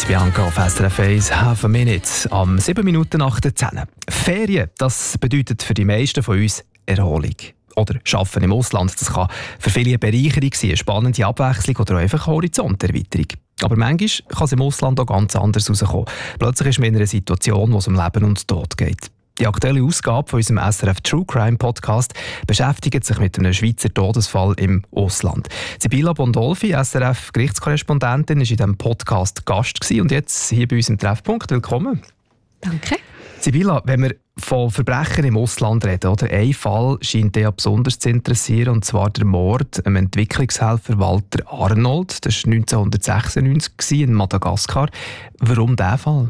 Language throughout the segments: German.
Bianca auf SRF 1, Half a Minute, am 7 Minuten nach der 10. Ferien, das bedeutet für die meisten von uns Erholung. Oder Arbeiten im Ausland, das kann für viele eine Bereicherung sein, eine spannende Abwechslung oder auch einfach eine Horizonterweiterung. Aber manchmal kann es im Ausland auch ganz anders rauskommen. Plötzlich ist man in einer Situation, wo es um Leben und Tod geht. Die aktuelle Ausgabe von unserem SRF True Crime Podcast beschäftigt sich mit einem Schweizer Todesfall im Ausland. Sibilla Bondolfi, SRF-Gerichtskorrespondentin, war in diesem Podcast Gast und jetzt hier bei uns im Treffpunkt. Willkommen. Danke. Sibilla, wenn wir von Verbrechen im Ausland reden, oder? Ein Fall scheint dich besonders zu interessieren, und zwar der Mord am Entwicklungshelfer Walter Arnold. Das war 1996 in Madagaskar. Warum dieser Fall?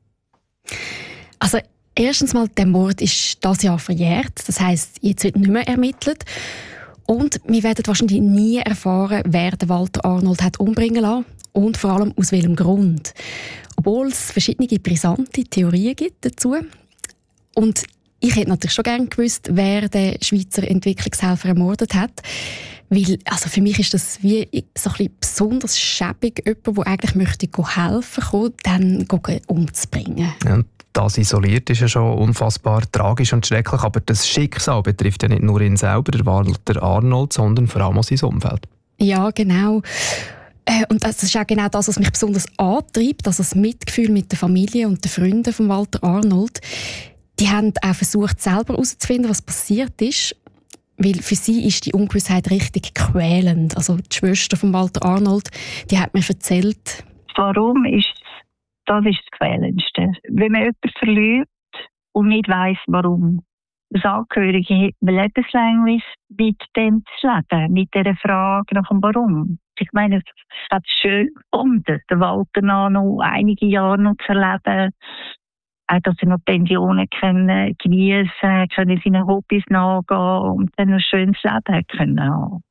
Also erstens mal, der Mord ist dieses Jahr verjährt. Das heisst, jetzt wird nicht mehr ermittelt. Und wir werden wahrscheinlich nie erfahren, wer den Walter Arnold hat umbringen lassen und vor allem aus welchem Grund. Obwohl es verschiedene brisante Theorien gibt dazu. Und ich hätte natürlich schon gerne gewusst, wer den Schweizer Entwicklungshelfer ermordet hat. Weil, also für mich ist das wie so ein bisschen besonders schäbig, jemand, der eigentlich möchte helfen möchte, dann umzubringen. Ja, das isoliert ist ja schon unfassbar tragisch und schrecklich, aber das Schicksal betrifft ja nicht nur ihn selber, der Walter Arnold, sondern vor allem auch sein Umfeld. Ja, genau. Und das ist auch genau das, was mich besonders antreibt, also das Mitgefühl mit der Familie und den Freunden von Walter Arnold. Die haben auch versucht, selber herauszufinden, was passiert ist, weil für sie ist die Ungewissheit richtig quälend. Also die Schwester von Walter Arnold, die hat mir erzählt. Warum ist das Quälendste? Wenn man jemanden verliert und nicht weiss, warum. Als Angehörige hat man lebenslänglich mit dem zu leben, mit dieser Frage nach dem Warum. Ich meine, es hat schön gefunden, den Walter noch einige Jahre noch zu erleben. Auch, dass er noch Pensionen geniessen können, seinen Hobbys nachgehen und dann ein schönes Leben können haben.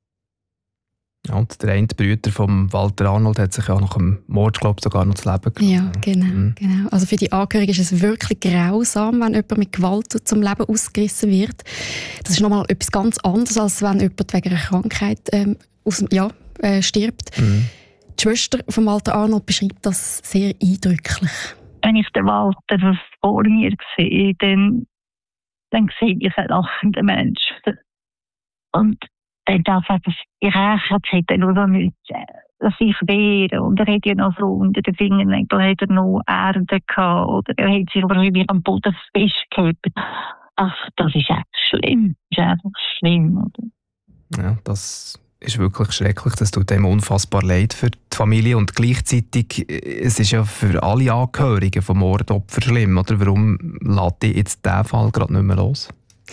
Ja, und der eine Bruder von Walter Arnold hat sich ja nach dem Mord, glaube ich, sogar noch das Leben genommen. Ja, genau. Also für die Angehörigen ist es wirklich grausam, wenn jemand mit Gewalt zum Leben ausgerissen wird. Das ist nochmal etwas ganz anderes, als wenn jemand wegen einer Krankheit stirbt. Die Schwester von Walter Arnold beschreibt das sehr eindrücklich. Wenn ich den Walter vor mir sehe, dann sehe ich einen lachenden Menschen. Und dann darf ich hätte nur noch nicht sich wehren. Und er hat ja noch so unter den Fingernägeln hat er noch Erde gehabt. Oder er hat sich wahrscheinlich am Boden festgehalten. Ach, das ist echt schlimm. Das ist einfach schlimm, oder? Ja, das ist wirklich schrecklich. Das tut einem unfassbar leid für die Familie. Und gleichzeitig, es ist ja für alle Angehörigen vom Mordopfer schlimm. Oder warum lässt dich jetzt diesen Fall gerade nicht mehr los?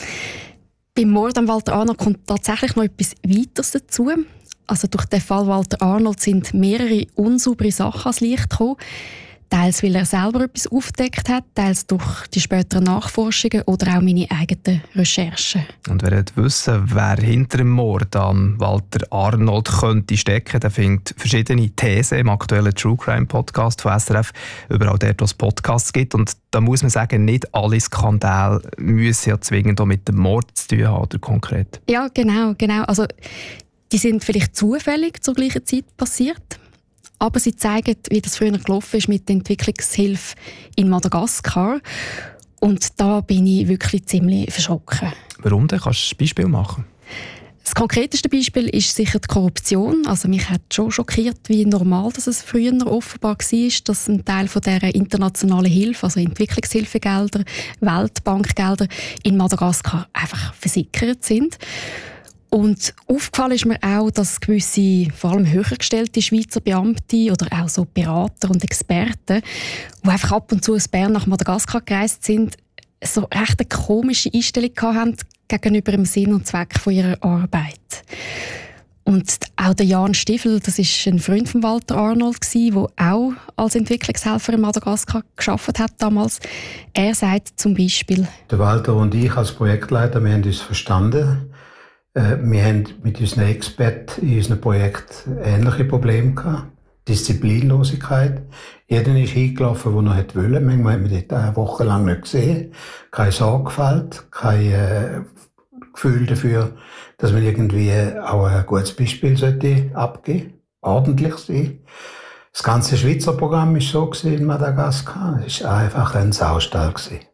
Beim Mord an Walter Arnold kommt tatsächlich noch etwas Weiteres dazu. Also durch den Fall Walter Arnold sind mehrere unsaubere Sachen ans Licht gekommen. Teils, weil er selber etwas aufgedeckt hat, teils durch die späteren Nachforschungen oder auch meine eigenen Recherchen. Und wer wissen, wer hinter dem Mord an Walter Arnold könnte stecken, der findet verschiedene Thesen im aktuellen True Crime Podcast von SRF, überall dort, wo es Podcasts gibt. Und da muss man sagen, nicht alle Skandale müssen ja zwingend auch mit dem Mord zu tun haben, oder konkret. Ja, genau. Also, die sind vielleicht zufällig zur gleichen Zeit passiert. Aber sie zeigen, wie das früher gelaufen ist mit der Entwicklungshilfe in Madagaskar. Und da bin ich wirklich ziemlich erschrocken. Warum denn? Kannst du ein Beispiel machen? Das konkreteste Beispiel ist sicher die Korruption. Also mich hat schon schockiert, wie normal dass es früher offenbar war, dass ein Teil von dieser internationalen Hilfe, also Entwicklungshilfegelder, Weltbankgelder in Madagaskar einfach versickert sind. Und aufgefallen ist mir auch, dass gewisse, vor allem höher gestellte Schweizer Beamte oder auch so Berater und Experten, die einfach ab und zu aus Bern nach Madagaskar gereist sind, so recht eine komische Einstellung hatten gegenüber dem Sinn und Zweck von ihrer Arbeit. Und auch der Jan Stiefel, das ist ein Freund von Walter Arnold, der auch als Entwicklungshelfer in Madagaskar gearbeitet hat damals. Er sagt zum Beispiel: Der Walter und ich als Projektleiter, wir haben uns verstanden. Wir haben mit unseren Experten in unserem Projekt ähnliche Probleme gehabt. Disziplinlosigkeit. Jeder ist hingelaufen, wo er wollte. Manchmal hat man dort eine Woche lang nicht gesehen. Keine Sorgfalt, kein Gefühl dafür, dass man irgendwie auch ein gutes Beispiel sollte abgeben, ordentlich sein. Das ganze Schweizer Programm war so in Madagaskar. Es war einfach ein Saustall.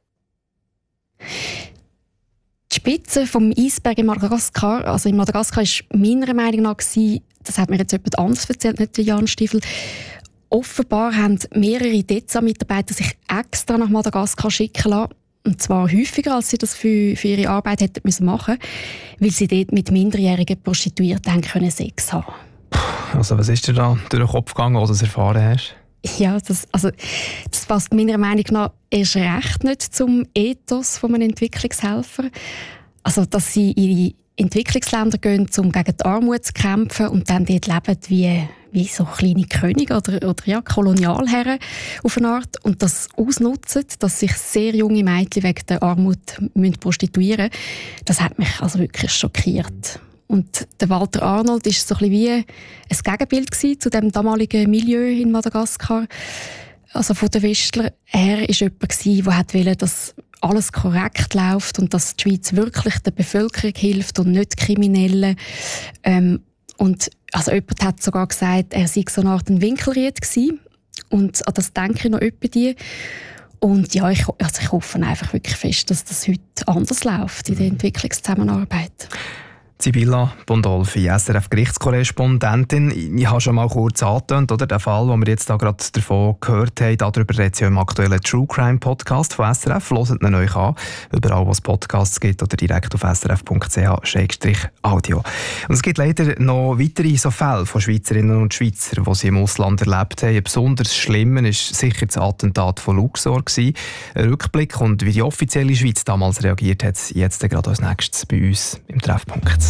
Die Spitze vom Eisberg in Madagaskar, also in Madagaskar ist meiner Meinung nach, das hat mir jetzt jemand anderes erzählt, nicht der Jan Stiefel, offenbar haben mehrere DEZA-Mitarbeiter sich extra nach Madagaskar schicken lassen. Und zwar häufiger, als sie das für ihre Arbeit hätten machen müssen, weil sie dort mit minderjährigen Prostituierten können Sex haben. Also was ist dir da durch den Kopf gegangen, als du das erfahren hast? Ja, das passt meiner Meinung nach erst recht nicht zum Ethos von einem Entwicklungshelfer. Also, dass sie in die Entwicklungsländer gehen, um gegen die Armut zu kämpfen und dann dort leben wie so kleine Könige oder ja, Kolonialherren auf eine Art und das ausnutzen, dass sich sehr junge Mädchen wegen der Armut prostituieren müssen, das hat mich also wirklich schockiert. Und der Walter Arnold war so ein bisschen wie ein Gegenbild zu dem damaligen Milieu in Madagaskar. Also von den Westlern. Er war jemand, der wollte, dass alles korrekt läuft und dass die Schweiz wirklich der Bevölkerung hilft und nicht Kriminellen. Und also jemand hat sogar gesagt, er sei so eine Art ein Winkelried gewesen. Und an das denke ich noch etwa die. Und ja, ich hoffe einfach wirklich fest, dass das heute anders läuft in der Entwicklungszusammenarbeit. Sibylla Bondolfi, SRF-Gerichtskorrespondentin. Ich habe schon mal kurz angetönt, oder? Der Fall, den wir jetzt da gerade davon gehört haben, darüber redet ja im aktuellen True Crime Podcast von SRF. Hört ihn euch an, überall wo es Podcasts gibt oder direkt auf srf.ch/audio. Und es gibt leider noch weitere so Fälle von Schweizerinnen und Schweizern, die sie im Ausland erlebt haben. Ein besonders schlimmer war sicher das Attentat von Luxor. Ein Rückblick und wie die offizielle Schweiz damals reagiert hat, jetzt gerade als nächstes bei uns im Treffpunkt.